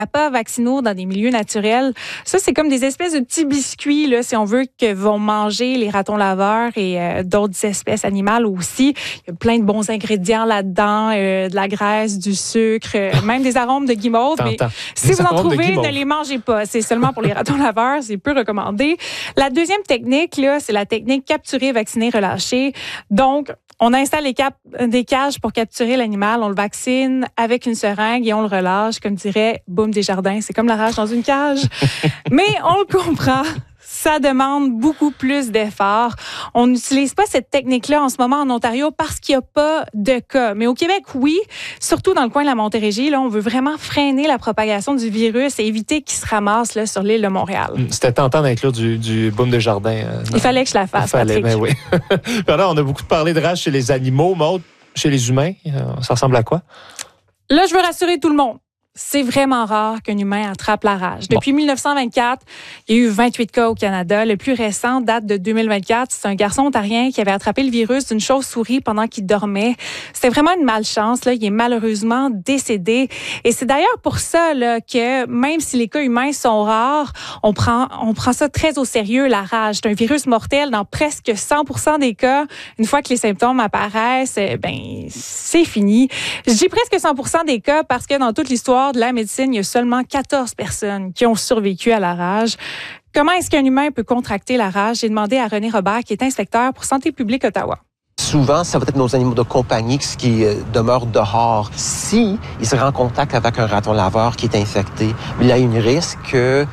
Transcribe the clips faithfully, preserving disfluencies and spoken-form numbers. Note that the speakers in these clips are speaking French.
Pas vaccinaux dans des milieux naturels. Ça, c'est comme des espèces de petits biscuits, là, si on veut, que vont manger les ratons laveurs et euh, d'autres espèces animales aussi. Il y a plein de bons ingrédients là-dedans, euh, de la graisse, du sucre, euh, même des arômes de guimauve. Mais si des vous en trouvez, de ne les mangez pas. C'est seulement pour les ratons laveurs. C'est peu recommandé. La deuxième technique, là, c'est la technique capturer, vacciner, relâcher. Donc, on installe des, cap- des cages pour capturer l'animal, on le vaccine avec une seringue et on le relâche, comme dirait Boum Desjardins. C'est comme la rage dans une cage. Mais on le comprend. Ça demande beaucoup plus d'efforts. On n'utilise pas cette technique-là en ce moment en Ontario parce qu'il n'y a pas de cas. Mais au Québec, oui, surtout dans le coin de la Montérégie, là, on veut vraiment freiner la propagation du virus et éviter qu'il se ramasse là, sur l'île de Montréal. C'était tentant d'inclure du, du Boum Desjardins. Euh, Il fallait que je la fasse, Il fallait, Patrick. mais oui. Alors, on a beaucoup parlé de rage chez les animaux. Maud, chez les humains, euh, ça ressemble à quoi? Là, je veux rassurer tout le monde. C'est vraiment rare qu'un humain attrape la rage. Depuis bon. dix-neuf cent vingt-quatre, il y a eu vingt-huit cas au Canada. Le plus récent date de deux mille vingt-quatre. C'est un garçon ontarien qui avait attrapé le virus d'une chauve-souris pendant qu'il dormait. C'était vraiment une malchance. Là. Il est malheureusement décédé. Et c'est d'ailleurs pour ça là, que même si les cas humains sont rares, on prend, on prend ça très au sérieux, la rage. C'est un virus mortel dans presque cent pour cent des cas. Une fois que les symptômes apparaissent, ben c'est fini. Je dis presque cent pour cent des cas parce que dans toute l'histoire de la médecine, il y a seulement quatorze personnes qui ont survécu à la rage. Comment est-ce qu'un humain peut contracter la rage? J'ai demandé à René Robert, qui est inspecteur pour Santé publique Ottawa. Souvent, ça va être nos animaux de compagnie qui euh, demeurent dehors. Si ils seraient en contact avec un raton laveur qui est infecté, il y a un risque que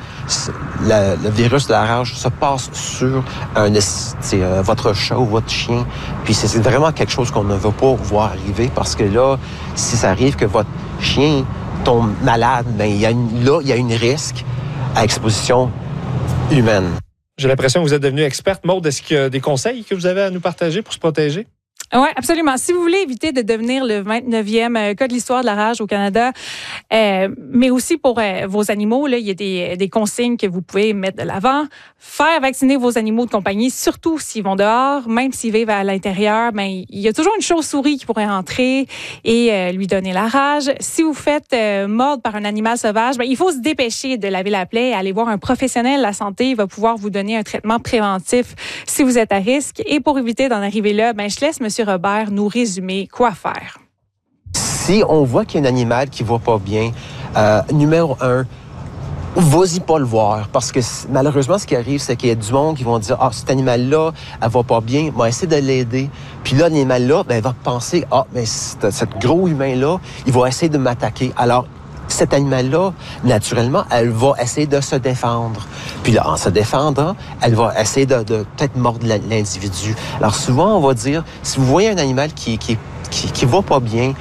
la, le virus de la rage se passe sur un, euh, votre chat ou votre chien. Puis c'est vraiment quelque chose qu'on ne veut pas voir arriver parce que là, si ça arrive que votre chien tombe malade, ben il y a une, là, il y a un risque à exposition humaine. J'ai l'impression que vous êtes devenue experte. Maud, est-ce qu'il y a des conseils que vous avez à nous partager pour se protéger? Oui, absolument. Si vous voulez éviter de devenir le vingt-neuvième cas de l'histoire de la rage au Canada, euh, mais aussi pour euh, vos animaux, là, il y a des, des consignes que vous pouvez mettre de l'avant. Faire vacciner vos animaux de compagnie, surtout s'ils vont dehors, même s'ils vivent à l'intérieur, ben, il y a toujours une chauve-souris qui pourrait entrer et euh, lui donner la rage. Si vous faites euh, mordre par un animal sauvage, ben, il faut se dépêcher de laver la plaie et aller voir un professionnel de la santé. Il va pouvoir vous donner un traitement préventif si vous êtes à risque. Et pour éviter d'en arriver là, ben, je laisse M. Robert nous résumer quoi faire. Si on voit qu'il y a un animal qui va pas bien, euh, numéro un, vas-y pas le voir. Parce que malheureusement, ce qui arrive, c'est qu'il y a du monde qui vont dire « Ah, cet animal-là, elle va pas bien, moi essayer de l'aider. » Puis là, l'animal-là, ben, il va penser « Ah, mais ce gros humain-là, il va essayer de m'attaquer. » Alors, cet animal-là, naturellement, elle va essayer de se défendre. Puis là, en se défendant, elle va essayer de, de peut-être mordre l'individu. Alors souvent, on va dire, si vous voyez un animal qui qui qui, qui va pas bien,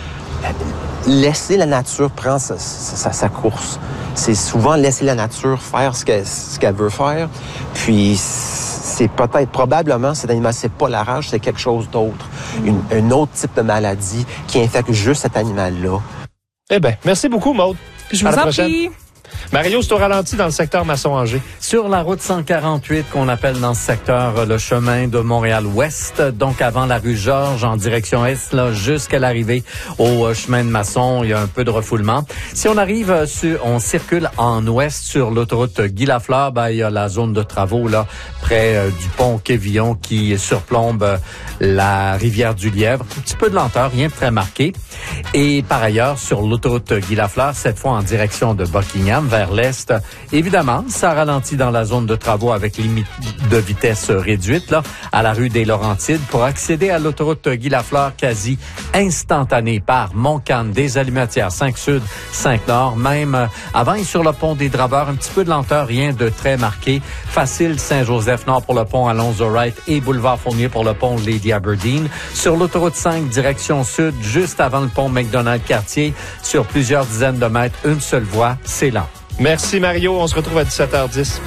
laissez la nature prendre sa, sa, sa course. C'est souvent laisser la nature faire ce qu'elle, ce qu'elle veut faire. Puis c'est peut-être, probablement, cet animal, c'est pas la rage, c'est quelque chose d'autre. Une, un autre type de maladie qui infecte juste cet animal-là. Eh bien, merci beaucoup, Maud. Je vous en prie. Mario, c'est au ralenti dans le secteur Masson-Angers. Sur la route cent quarante-huit, qu'on appelle dans ce secteur le chemin de Montréal-Ouest, donc avant la rue Georges, en direction Est, là, jusqu'à l'arrivée au chemin de Masson, il y a un peu de refoulement. Si on arrive sur, on circule en ouest sur l'autoroute Guy-Lafleur, ben, il y a la zone de travaux, là, près euh, du pont Quévillon qui surplombe euh, la rivière du Lièvre. Un petit peu de lenteur, rien de très marqué. Et par ailleurs, sur l'autoroute Guy-Lafleur, cette fois en direction de Buckingham, vers l'est, évidemment, ça ralentit dans la zone de travaux avec limite de vitesse réduite, là, à la rue des Laurentides. Pour accéder à l'autoroute Guy-Lafleur, quasi instantanée par Montcalm, des Allumettières, cinq Sud, cinq Nord, même euh, avant et sur le pont des Draveurs, un petit peu de lenteur, rien de très marqué. Facile, Saint-Joseph-Nord pour le pont Alonzo-Wright et Boulevard Fournier pour le pont Lady Aberdeen. Sur l'autoroute cinq, direction sud, juste avant le pont McDonald-Cartier, sur plusieurs dizaines de mètres, une seule voie, c'est lent. Merci Mario, on se retrouve à dix-sept heures dix.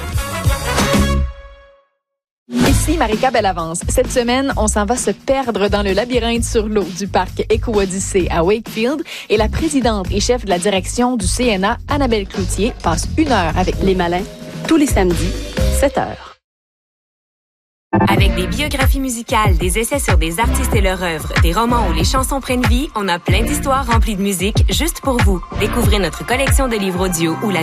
Ici Marika Bellavance. Cette semaine, on s'en va se perdre dans le labyrinthe sur l'eau du parc Éco-Odyssée à Wakefield et la présidente et chef de la direction du C N A, Annabelle Cloutier, passe une heure avec les malins tous les samedis, sept heures. Avec des biographies musicales, des essais sur des artistes et leur œuvre, des romans où les chansons prennent vie, on a plein d'histoires remplies de musique juste pour vous. Découvrez notre collection de livres audio ou la